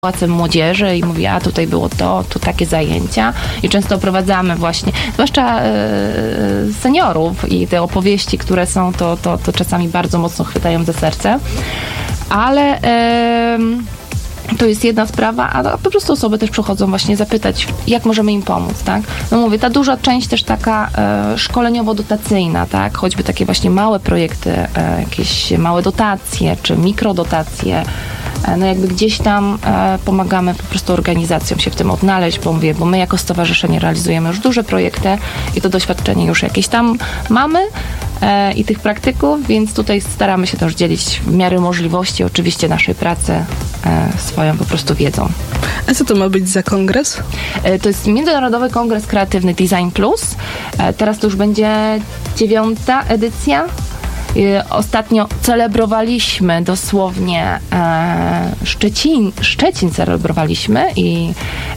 Pałacem Młodzieży i mówi, a tutaj było to, tu takie zajęcia i często oprowadzamy właśnie, zwłaszcza seniorów i te opowieści, które są, to czasami bardzo mocno chwytają za serce, ale to jest jedna sprawa, a po prostu osoby też przychodzą właśnie zapytać, jak możemy im pomóc, tak? No mówię, ta duża część też taka szkoleniowo-dotacyjna, tak? Choćby takie właśnie małe projekty, jakieś małe dotacje, czy mikrodotacje, no jakby gdzieś tam pomagamy po prostu organizacjom się w tym odnaleźć, bo mówię, bo my jako stowarzyszenie realizujemy już duże projekty i to doświadczenie już jakieś tam mamy i tych praktyków, więc tutaj staramy się też dzielić w miarę możliwości oczywiście naszej pracy swoją po prostu wiedzą. A co to ma być za kongres? To jest Międzynarodowy Kongres Kreatywny Design Plus. Teraz to już będzie 9. edycja. Ostatnio celebrowaliśmy dosłownie Szczecin celebrowaliśmy i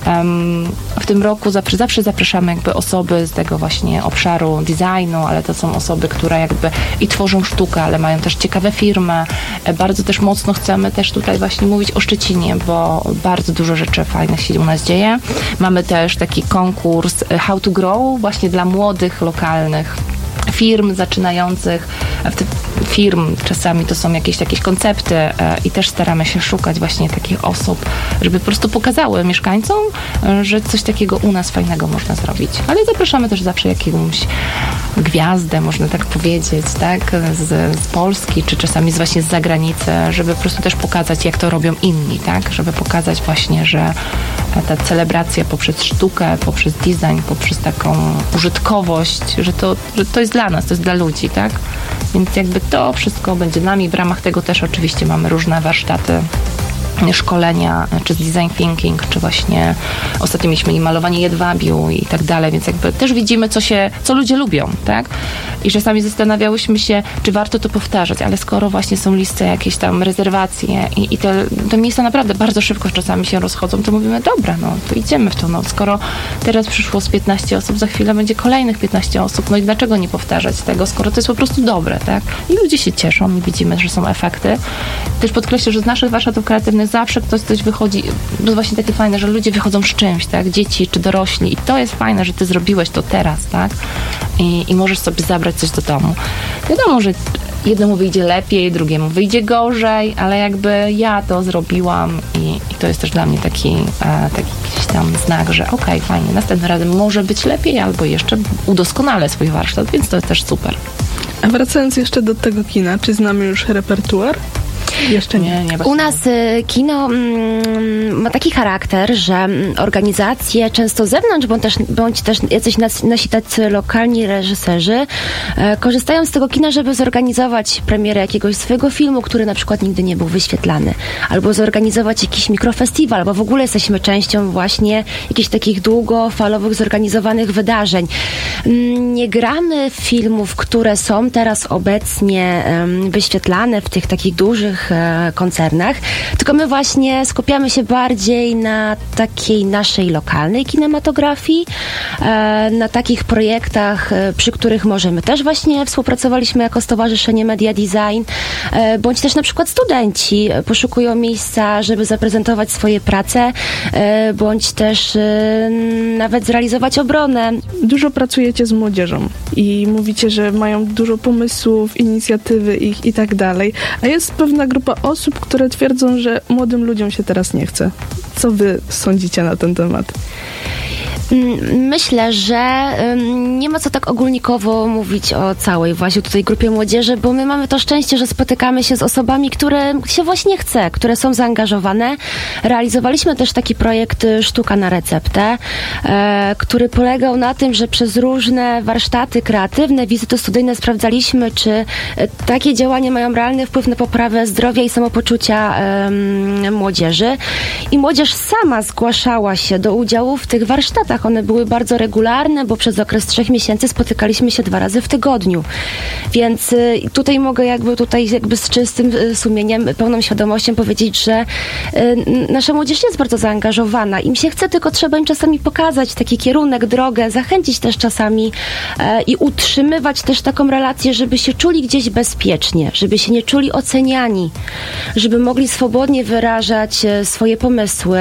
w tym roku zawsze zapraszamy jakby osoby z tego właśnie obszaru designu, ale to są osoby, które jakby i tworzą sztukę, ale mają też ciekawe firmy. Bardzo też mocno chcemy też tutaj właśnie mówić o Szczecinie, bo bardzo dużo rzeczy fajnych się u nas dzieje. Mamy też taki konkurs How to Grow właśnie dla młodych, lokalnych firm zaczynających, firm czasami to są jakieś koncepty i też staramy się szukać właśnie takich osób, żeby po prostu pokazały mieszkańcom, że coś takiego u nas fajnego można zrobić. Ale zapraszamy też zawsze jakąś gwiazdę, można tak powiedzieć, tak, z Polski, czy czasami właśnie z zagranicy, żeby po prostu też pokazać, jak to robią inni, tak, żeby pokazać właśnie, że ta celebracja poprzez sztukę, poprzez design, poprzez taką użytkowość, że to jest dla nas, to jest dla ludzi, tak? Więc jakby to wszystko będzie nami. W ramach tego też oczywiście mamy różne warsztaty, szkolenia, czy z design thinking, czy właśnie ostatnio mieliśmy i malowanie jedwabiu i tak dalej, więc jakby też widzimy, co ludzie lubią, tak? I czasami zastanawiałyśmy się, czy warto to powtarzać, ale skoro właśnie są listy, jakieś tam rezerwacje i te miejsca naprawdę bardzo szybko czasami się rozchodzą, to mówimy, dobra, no to idziemy w to, no skoro teraz przyszło z 15 osób, za chwilę będzie kolejnych 15 osób, no i dlaczego nie powtarzać tego, skoro to jest po prostu dobre, tak? I ludzie się cieszą i widzimy, że są efekty. Też podkreślę, że z naszych warsztatów kreatywnych zawsze coś wychodzi, to jest właśnie takie fajne, że ludzie wychodzą z czymś, tak? Dzieci czy dorośli i to jest fajne, że ty zrobiłeś to teraz, tak? I możesz sobie zabrać coś do domu. Wiadomo, że jednemu wyjdzie lepiej, drugiemu wyjdzie gorzej, ale jakby ja to zrobiłam i to jest też dla mnie taki jakiś tam znak, że okej, fajnie, następnym razem może być lepiej albo jeszcze udoskonalę swój warsztat, więc to jest też super. A wracając jeszcze do tego kina, czy znamy już repertuar? Jeszcze nie. U nas kino ma taki charakter, że organizacje często z zewnątrz, bądź też jacyś nasi tacy lokalni reżyserzy korzystają z tego kina, żeby zorganizować premierę jakiegoś swojego filmu, który na przykład nigdy nie był wyświetlany. Albo zorganizować jakiś mikrofestiwal, albo w ogóle jesteśmy częścią właśnie jakichś takich długofalowych, zorganizowanych wydarzeń. Nie gramy filmów, które są teraz obecnie wyświetlane w tych takich dużych koncernach, tylko my właśnie skupiamy się bardziej na takiej naszej lokalnej kinematografii, na takich projektach, przy których możemy też właśnie współpracowaliśmy jako Stowarzyszenie Media Design, bądź też na przykład studenci poszukują miejsca, żeby zaprezentować swoje prace, bądź też nawet zrealizować obronę. Dużo pracujecie z młodzieżą i mówicie, że mają dużo pomysłów, inicjatywy i tak dalej, a jest pewna grupa osób, które twierdzą, że młodym ludziom się teraz nie chce. Co wy sądzicie na ten temat? Myślę, że nie ma co tak ogólnikowo mówić o całej właśnie tutaj grupie młodzieży, bo my mamy to szczęście, że spotykamy się z osobami, które się właśnie chce, które są zaangażowane. Realizowaliśmy też taki projekt Sztuka na receptę, który polegał na tym, że przez różne warsztaty kreatywne, wizyty studyjne sprawdzaliśmy, czy takie działania mają realny wpływ na poprawę zdrowia i samopoczucia młodzieży. I młodzież sama zgłaszała się do udziału w tych warsztatach. One były bardzo regularne, bo przez okres 3 miesięcy spotykaliśmy się 2 razy w tygodniu. Więc tutaj mogę jakby z czystym sumieniem, pełną świadomością powiedzieć, że nasza młodzież jest bardzo zaangażowana. Im się chce, tylko trzeba im czasami pokazać taki kierunek, drogę, zachęcić też czasami i utrzymywać też taką relację, żeby się czuli gdzieś bezpiecznie, żeby się nie czuli oceniani, żeby mogli swobodnie wyrażać swoje pomysły.